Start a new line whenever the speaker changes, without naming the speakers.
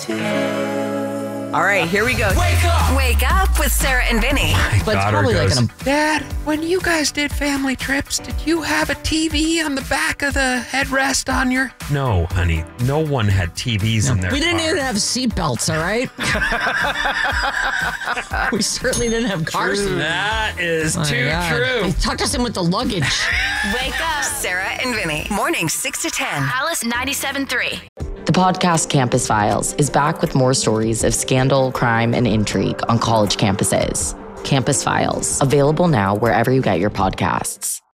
All right, here we go.
Wake up with Sarah and Vinny.
But it's probably like
Dad, when you guys did family trips, did you have a TV on the back of the headrest on your...
No, honey. No one had TVs in their
we didn't
car.
even have seatbelts, all right? We certainly didn't have car seats.
That is too true.
They tucked us in with the luggage.
Wake up, Sarah and Vinny. Mornings 6 to 10.
Alice 97.3.
The podcast Campus Files is back with more stories of scandal, crime, and intrigue on college campuses. Campus Files, available now wherever you get your podcasts.